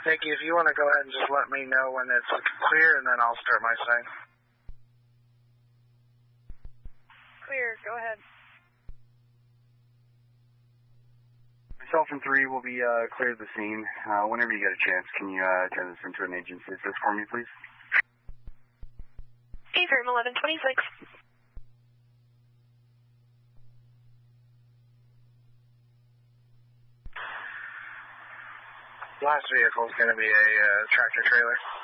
Nikki, if you want to go ahead and just let me know when it's clear, and then I'll start my side. Clear, go ahead. Myself and 3 will be clear of the scene. Whenever you get a chance, can you turn this into an agency assist for me, please? A-firm 1126. Last vehicle is going to be a tractor trailer.